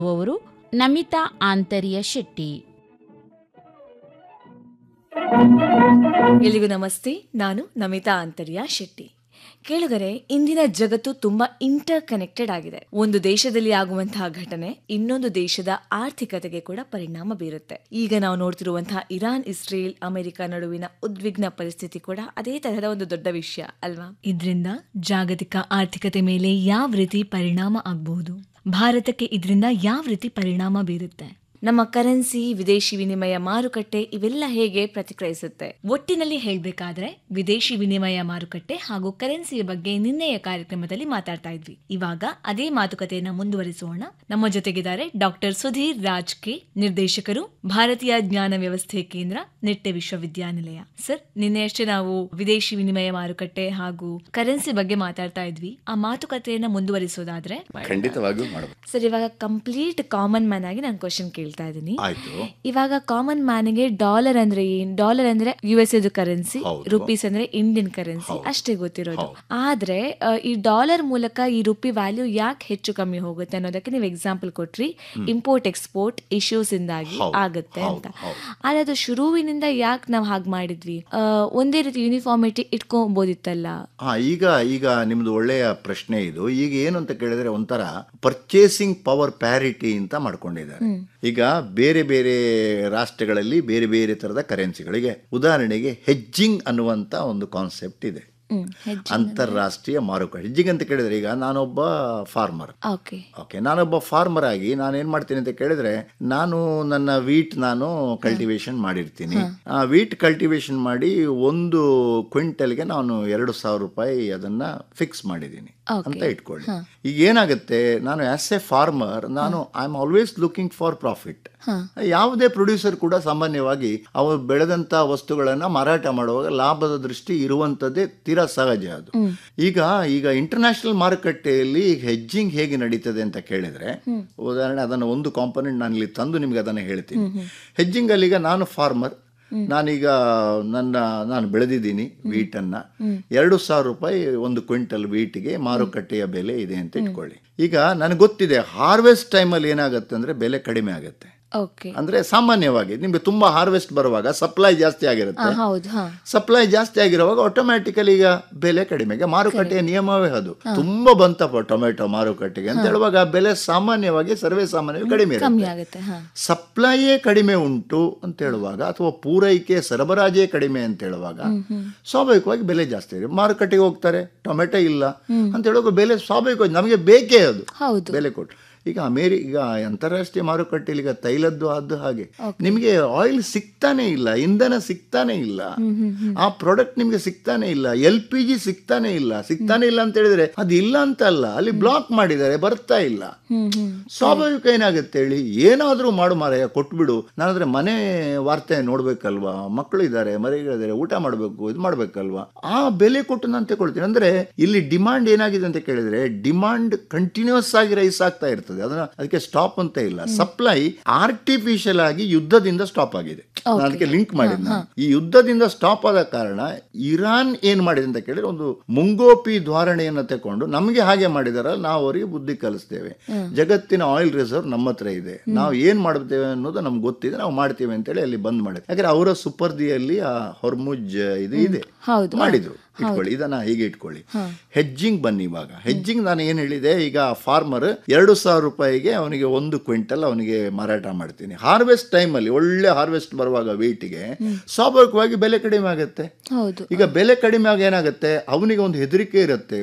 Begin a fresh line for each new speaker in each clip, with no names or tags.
ಅವರು ನಮಿತಾ ಆಂತರ್ಯ ಶೆಟ್ಟಿ.
ಎಲ್ಲಿಗೂ ನಮಸ್ತೆ. ನಾನು ನಮಿತಾ ಆಂತರ್ಯ ಶೆಟ್ಟಿ. ಕೇಳುಗರೆ, ಇಂದಿನ ಜಗತ್ತು ತುಂಬಾ ಇಂಟರ್ ಕನೆಕ್ಟೆಡ್ ಆಗಿದೆ. ಒಂದು ದೇಶದಲ್ಲಿ ಆಗುವಂತಹ ಘಟನೆ ಇನ್ನೊಂದು ದೇಶದ ಆರ್ಥಿಕತೆಗೆ ಕೂಡ ಪರಿಣಾಮ ಬೀರುತ್ತೆ. ಈಗ ನಾವು ನೋಡ್ತಿರುವಂತಹ ಇರಾನ್, ಇಸ್ರೇಲ್, ಅಮೆರಿಕ ನಡುವಿನ ಉದ್ವಿಗ್ನ ಪರಿಸ್ಥಿತಿ ಕೂಡ ಅದೇ ತರಹದ ಒಂದು ದೊಡ್ಡ ವಿಷಯ ಅಲ್ವಾ?
ಇದರಿಂದ ಜಾಗತಿಕ ಆರ್ಥಿಕತೆ ಮೇಲೆ ಯಾವ ರೀತಿ ಪರಿಣಾಮ ಆಗಬಹುದು? ಭಾರತಕ್ಕೆ ಇದರಿಂದ ಯಾವ ರೀತಿ ಪರಿಣಾಮ ಬೀರುತ್ತೆ?
ನಮ್ಮ ಕರೆನ್ಸಿ, ವಿದೇಶಿ ವಿನಿಮಯ ಮಾರುಕಟ್ಟೆ ಇವೆಲ್ಲ ಹೇಗೆ ಪ್ರತಿಕ್ರಿಯಿಸುತ್ತೆ?
ಒಟ್ಟಿನಲ್ಲಿ ಹೇಳಬೇಕಾದ್ರೆ ವಿದೇಶಿ ವಿನಿಮಯ ಮಾರುಕಟ್ಟೆ ಹಾಗೂ ಕರೆನ್ಸಿಯ ಬಗ್ಗೆ ನಿನ್ನೆಯ ಕಾರ್ಯಕ್ರಮದಲ್ಲಿ ಮಾತಾಡ್ತಾ ಇದ್ವಿ. ಇವಾಗ ಅದೇ ಮಾತುಕತೆಯನ್ನ ಮುಂದುವರಿಸೋಣ. ನಮ್ಮ ಜೊತೆಗಿದ್ದಾರೆ ಡಾಕ್ಟರ್ ಸುಧೀರ್ ರಾಜ್ ಕೆ, ನಿರ್ದೇಶಕರು, ಭಾರತೀಯ ಜ್ಞಾನ ವ್ಯವಸ್ಥೆ ಕೇಂದ್ರ, ನಿಟ್ಟೆ ವಿಶ್ವವಿದ್ಯಾನಿಲಯ. ಸರ್, ನಿನ್ನೆಯಷ್ಟೇ ನಾವು ವಿದೇಶಿ ವಿನಿಮಯ ಮಾರುಕಟ್ಟೆ ಹಾಗೂ ಕರೆನ್ಸಿ ಬಗ್ಗೆ ಮಾತಾಡ್ತಾ ಇದ್ವಿ. ಆ ಮಾತುಕತೆಯನ್ನ ಮುಂದುವರಿಸೋದಾದ್ರೆ
ಖಂಡಿತವಾಗಿಯೂ ಮಾಡಬಹುದು.
ಸರ್, ಇವಾಗ ಕಂಪ್ಲೀಟ್ ಕಾಮನ್ ಮ್ಯಾನ್ ಆಗಿ ನಾನು ಕ್ವಶನ್ ಕೇಳ್ತಾ ಇದ್ದೀನಿ.
ಆಯ್ತು.
ಇವಾಗ ಕಾಮನ್ ಮ್ಯಾನ್ಗೆ ಡಾಲರ್ ಅಂದ್ರೆ ಏನ್? ಡಾಲರ್ ಅಂದ್ರೆ US ಕರೆನ್ಸಿ, ರುಪೀಸ್ ಅಂದ್ರೆ ಇಂಡಿಯನ್ ಕರೆನ್ಸಿ ಅಷ್ಟೇ ಗೊತ್ತಿರೋದು. ಆದ್ರೆ ಈ ಡಾಲರ್ ಮೂಲಕ ಈ ರುಪಿ ವ್ಯಾಲ್ಯೂ ಯಾಕೆ ಹೆಚ್ಚು ಕಮ್ಮಿ ಹೋಗುತ್ತೆ ಅನ್ನೋದಕ್ಕೆ ನೀವು ಎಕ್ಸಾಂಪಲ್ ಕೊಟ್ರಿ. ಇಂಪೋರ್ಟ್ ಎಕ್ಸ್ಪೋರ್ಟ್ ಇಶ್ಯೂಸ್ ಇಂದಾಗಿ ಆಗುತ್ತೆ ಅಂತ. ಆದ್ರೆ ಅದು ಶುರುವಿನಿಂದ ಯಾಕೆ ನಾವು ಹಾಗೆ ಮಾಡಿದ್ವಿ? ಒಂದೇ ರೀತಿ ಯೂನಿಫಾರ್ಮಿಟಿ ಇಟ್ಕೊಬೋದಿತ್ತಲ್ಲ.
ಈಗ ನಿಮ್ದು ಒಳ್ಳೆಯ ಪ್ರಶ್ನೆ ಇದು. ಈಗ ಏನು ಅಂತ ಕೇಳಿದ್ರೆ ಒಂಥರ ಪರ್ಚೇಸಿಂಗ್ ಪವರ್ ಪ್ಯಾರಿಟಿ ಅಂತ ಮಾಡ್ಕೊಂಡಿದ್ದಾರೆ. ಈಗ ಬೇರೆ ಬೇರೆ ರಾಷ್ಟ್ರಗಳಲ್ಲಿ ಬೇರೆ ಬೇರೆ ತರದ ಕರೆನ್ಸಿಗಳಿಗೆ, ಉದಾಹರಣೆಗೆ ಹೆಜ್ಜಿಂಗ್ ಅನ್ನುವಂತ ಒಂದು ಕಾನ್ಸೆಪ್ಟ್ ಇದೆ. ಅಂತಾರಾಷ್ಟ್ರೀಯ ಮಾರುಕಟ್ಟೆ ಹೆಜ್ಜಿಂಗ್ ಅಂತ ಕೇಳಿದ್ರೆ, ಈಗ ನಾನೊಬ್ಬ ಫಾರ್ಮರ್. ನಾನೊಬ್ಬ ಫಾರ್ಮರ್ ಆಗಿ ನಾನು ಏನ್ ಮಾಡ್ತೀನಿ ಅಂತ ಕೇಳಿದ್ರೆ, ನಾನು ನನ್ನ ವೀಟ್ ನಾನು ಕಲ್ಟಿವೇಶನ್ ಮಾಡಿರ್ತೀನಿ. ಆ ವೀಟ್ ಕಲ್ಟಿವೇಶನ್ ಮಾಡಿ ಒಂದು ಕ್ವಿಂಟಲ್ಗೆ ನಾನು 2,000 ರೂಪಾಯಿ ಅದನ್ನ ಫಿಕ್ಸ್ ಮಾಡಿದ್ದೀನಿ ಅಂತ ಇಟ್ಕೊಳ್ಳಿ. ಈಗ ಏನಾಗುತ್ತೆ, ನಾನು as A farmer I am always looking for profit. ಯಾವುದೇ ಪ್ರೊಡ್ಯೂಸರ್ ಕೂಡ ಸಾಮಾನ್ಯವಾಗಿ ಅವರು ಬೆಳೆದಂತ ವಸ್ತುಗಳನ್ನ ಮಾರಾಟ ಮಾಡುವಾಗ ಲಾಭದ ದೃಷ್ಟಿ ಇರುವಂತದ್ದೇ ತೀರಾ ಸಹಜ ಅದು. ಈಗ ಇಂಟರ್ನ್ಯಾಷನಲ್ ಮಾರುಕಟ್ಟೆಯಲ್ಲಿ ಹೆಜ್ಜಿಂಗ್ ಹೇಗೆ ನಡೀತದೆ ಅಂತ ಕೇಳಿದ್ರೆ, ಉದಾಹರಣೆ ಅದನ್ನ ಒಂದು ಕಾಂಪೊನೆಂಟ್ ನಾನು ಇಲ್ಲಿ ತಂದು ನಿಮ್ಗೆ ಅದನ್ನ ಹೇಳ್ತೀನಿ. ಹೆಜ್ಜಿಂಗ್ ಅಲ್ಲಿ ಈಗ ನಾನು ಫಾರ್ಮರ್, ನಾನೀಗ ನಾನು ಬೆಳೆದಿದ್ದೀನಿ ವೀಟನ್ನ, 2,000 ರೂಪಾಯಿ ಒಂದು ಕ್ವಿಂಟಲ್ ವೀಟಿಗೆ ಮಾರುಕಟ್ಟೆಯ ಬೆಲೆ ಇದೆ ಅಂತ ಇಟ್ಕೊಳ್ಳಿ. ಈಗ ನನಗೆ ಗೊತ್ತಿದೆ ಹಾರ್ವೆಸ್ಟ್ ಟೈಮಲ್ಲಿ ಏನಾಗುತ್ತೆ ಅಂದ್ರೆ ಬೆಲೆ ಕಡಿಮೆ ಆಗುತ್ತೆ. ಅಂದ್ರೆ ಸಾಮಾನ್ಯವಾಗಿ ನಿಮ್ಗೆ ತುಂಬಾ ಹಾರ್ವೆಸ್ಟ್ ಬರುವಾಗ ಸಪ್ಲೈ ಜಾಸ್ತಿ ಆಗಿರುತ್ತೆ. ಸಪ್ಲೈ ಜಾಸ್ತಿ ಆಗಿರುವಾಗ ಆಟೋಮ್ಯಾಟಿಕಲಿ ಈಗ ಬೆಲೆ ಕಡಿಮೆ. ಮಾರುಕಟ್ಟೆಯ ನಿಯಮವೇ ಅದು. ತುಂಬಾ ಬಂತಪ್ಪ ಟೊಮೆಟೊ ಮಾರುಕಟ್ಟೆಗೆ ಅಂತ ಹೇಳುವಾಗ ಬೆಲೆ ಸಾಮಾನ್ಯವಾಗಿ ಸರ್ವೇ ಸಾಮಾನ್ಯವಾಗಿ ಕಡಿಮೆ ಇರುತ್ತೆ. ಸಪ್ಲೈಯೇ ಕಡಿಮೆ ಉಂಟು ಅಂತ ಹೇಳುವಾಗ, ಅಥವಾ ಪೂರೈಕೆ ಸರಬರಾಜೇ ಕಡಿಮೆ ಅಂತ ಹೇಳುವಾಗ ಸ್ವಾಭಾವಿಕವಾಗಿ ಬೆಲೆ ಜಾಸ್ತಿ ಇದೆ. ಮಾರುಕಟ್ಟೆಗೆ ಹೋಗ್ತಾರೆ, ಟೊಮೆಟೊ ಇಲ್ಲ ಅಂತ ಹೇಳುವಾಗ ಬೆಲೆ ಸ್ವಾಭಾವಿಕವಾಗಿ ನಮಗೆ ಬೇಕೇ ಅದು ಬೆಲೆ ಕೊಟ್ಟು. ಈಗ ಅಂತಾರಾಷ್ಟ್ರೀಯ ಮಾರುಕಟ್ಟೆಯಲ್ಲಿ ಈಗ ತೈಲದ್ದು ಅದು ಹಾಗೆ ನಿಮಗೆ ಆಯಿಲ್ ಸಿಗ್ತಾನೆ ಇಲ್ಲ, ಇಂಧನ ಸಿಗ್ತಾನೆ ಇಲ್ಲ, ಆ ಪ್ರಾಡಕ್ಟ್ ನಿಮ್ಗೆ ಸಿಗ್ತಾನೆ ಇಲ್ಲ, LPG ಸಿಗ್ತಾನೆ ಇಲ್ಲ ಅಂತ ಹೇಳಿದ್ರೆ ಅದು ಇಲ್ಲ ಅಂತ ಅಲ್ಲ, ಅಲ್ಲಿ ಬ್ಲಾಕ್ ಮಾಡಿದ್ದಾರೆ, ಬರ್ತಾ ಇಲ್ಲ. ಸ್ವಾಭಾವಿಕ ಏನಾಗುತ್ತೆ ಹೇಳಿ, ಏನಾದ್ರೂ ಮಾಡು ಮಾರಾಯ, ಕೊಟ್ಬಿಡು. ನಾನಂದ್ರೆ ಮನೆ ವಾರ್ತೆ ನೋಡ್ಬೇಕಲ್ವಾ, ಮಕ್ಕಳು ಇದ್ದಾರೆ, ಮರಿಗಳಿದ್ದಾರೆ, ಊಟ ಮಾಡ್ಬೇಕು, ಇದು ಮಾಡ್ಬೇಕಲ್ವಾ, ಆ ಬೆಲೆ ಕೊಟ್ಟು ನಾನು ತಗೊಳ್ತೀನಿ. ಅಂದ್ರೆ ಇಲ್ಲಿ ಡಿಮಾಂಡ್ ಏನಾಗಿದೆ ಅಂತ ಕೇಳಿದ್ರೆ, ಡಿಮಾಂಡ್ ಕಂಟಿನ್ಯೂಸ್ ಆಗಿ ರೈಸ್ ಆಗ್ತಾ ಇರ್ತದೆ. ಅದಕ್ಕೆ ಸ್ಟಾಪ್ ಅಂತ ಇಲ್ಲ. ಸಪ್ಲೈ ಆರ್ಟಿಫಿಷಿಯಲ್ ಆಗಿ ಯುದ್ಧದಿಂದ ಸ್ಟಾಪ್ ಆಗಿದೆ. ನಾನು ಅದಕ್ಕೆ ಲಿಂಕ್ ಮಾಡಿದ್ದೆ. ಈ ಯುದ್ಧದಿಂದ ಸ್ಟಾಪ್ ಆದ ಕಾರಣ ಇರಾನ್ ಏನ್ ಮಾಡಿದೆ ಅಂತ ಕೇಳಿದ್ರೆ, ಒಂದು ಮುಂಗೋಪಿ ಧಾರಣೆಯನ್ನು ತಕೊಂಡು ನಮಗೆ ಹಾಗೆ ಮಾಡಿದಾರ, ನಾವು ಅವರಿಗೆ ಬುದ್ಧಿ ಕಲಿಸ್ತೇವೆ. ಜಗತ್ತಿನ ಆಯಿಲ್ ರಿಸರ್ವ್ ನಮ್ಮ ಹತ್ರ ಇದೆ, ನಾವು ಏನ್ ಮಾಡ್ತೇವೆ ಅನ್ನೋದು ನಮ್ಗೆ ಗೊತ್ತಿದೆ, ನಾವು ಮಾಡ್ತೇವೆ ಅಂತೇಳಿ ಅಲ್ಲಿ ಬಂದ್ ಮಾಡಿದೆ. ಯಾಕಂದ್ರೆ ಅವರ ಸುಪರ್ದಿಯಲ್ಲಿ ಆ ಹೊರ್ಮುಜ್ ಇದು ಇದೆ, ಮಾಡಿದ್ರು. ಇಟ್ಕೊಳ್ಳಿ, ಇದನ್ನ ಹೀಗೆ ಇಟ್ಕೊಳ್ಳಿ. ಹೆಜ್ಜಿಂಗ್ ಬನ್ನಿ. ಇವಾಗ ಹೆಜ್ಜಿಂಗ್ ನಾನು ಏನ್ ಹೇಳಿದೆ, ಈಗ ಫಾರ್ಮರ್ 2,000 ರೂಪಾಯಿಗೆ ಅವನಿಗೆ ಒಂದು ಕ್ವಿಂಟಲ್ ಅವನಿಗೆ ಮಾರಾಟ ಮಾಡ್ತೀನಿ. ಹಾರ್ವೆಸ್ಟ್ ಟೈಮ್ ಅಲ್ಲಿ ಒಳ್ಳೆ ಹಾರ್ವೆಸ್ಟ್ ಬರುವಾಗ ವೇಟಿಗೆ ಸ್ವಾಭಾವಿಕವಾಗಿ ಬೆಲೆ ಕಡಿಮೆ ಆಗುತ್ತೆ. ಈಗ ಬೆಲೆ ಕಡಿಮೆ ಆಗ ಏನಾಗುತ್ತೆ, ಅವನಿಗೆ ಒಂದು ಹೆದರಿಕೆ ಇರುತ್ತೆ,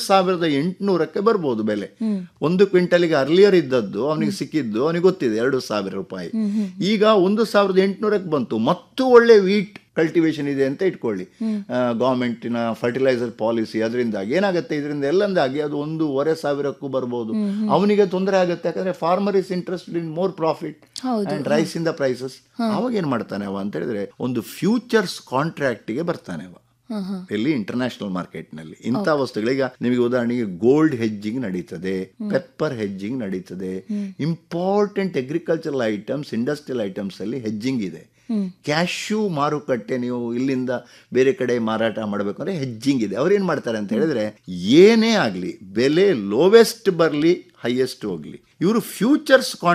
1,800ಕ್ಕೆ ಬರ್ಬೋದು ಬೆಲೆ. ಒಂದು ಕ್ವಿಂಟಲ್ಗೆ ಅರ್ಲಿಯರ್ ಇದ್ದದ್ದು ಅವನಿಗೆ ಸಿಕ್ಕಿದ್ದು ಅವನಿಗೆ ಗೊತ್ತಿದೆ 2,000 ರೂಪಾಯಿ. ಈಗ 1,800ಕ್ಕೆ ಬಂತು. ಮತ್ತು ಒಳ್ಳೆ ವೀಟ್ ಕಲ್ಟಿವೇಶನ್ ಇದೆ ಅಂತ ಇಟ್ಕೊಳ್ಳಿ. ಗವರ್ಮೆಂಟಿನ ಫರ್ಟಿಲೈಸರ್ ಪಾಲಿಸಿ ಅದರಿಂದಾಗಿ ಏನಾಗುತ್ತೆ, ಇದರಿಂದ ಎಲ್ಲಂದಾಗಿ ಅದು 1,500ಕ್ಕೂ ಬರ್ಬೋದು. ಅವನಿಗೆ ತೊಂದರೆ ಆಗುತ್ತೆ, ಯಾಕಂದ್ರೆ farmer is interested in more profit and rice in the prices. ಅವಾಗ ಏನ್ ಮಾಡ್ತಾನೆ ಅವ ಅಂತ ಹೇಳಿದ್ರೆ, ಒಂದು ಫ್ಯೂಚರ್ಸ್ ಕಾಂಟ್ರಾಕ್ಟ್ ಗೆ ಬರ್ತಾನೆ ಅವ. ಇಲ್ಲಿ ಇಂಟರ್ನ್ಯಾಷನಲ್ ಮಾರ್ಕೆಟ್ ನಲ್ಲಿ ಇಂಥ ವಸ್ತುಗಳೀಗ ನಿಮಗೆ ಉದಾಹರಣೆಗೆ ಗೋಲ್ಡ್ ಹೆಜ್ಜಿಂಗ್ ನಡೀತದೆ, ಪೆಪ್ಪರ್ ಹೆಜ್ಜಿಂಗ್ ನಡೀತದೆ, important agricultural items, industrial items ಅಲ್ಲಿ ಹೆಜ್ಜಿಂಗ್ ಇದೆ. ಕ್ಯಾಶ್ಯೂ ಮಾರುಕಟ್ಟೆ ನೀವು ಇಲ್ಲಿಂದ ಬೇರೆ ಕಡೆ ಮಾರಾಟ ಮಾಡಬೇಕು ಅಂದ್ರೆ ಹೆಜ್ಜಿಂಗ್ ಇದೆ. ಅವ್ರೇನ್ ಮಾಡ್ತಾರೆ ಅಂತ ಹೇಳಿದ್ರೆ, ಏನೇ ಆಗ್ಲಿ ಬೆಲೆ ಲೋವೆಸ್ಟ್ ಬರ್ಲಿ ಹೈಯೆಸ್ಟ್ ಹೋಗ್ಲಿ, ಇವರು ಫ್ಯೂಚರ್ಸ್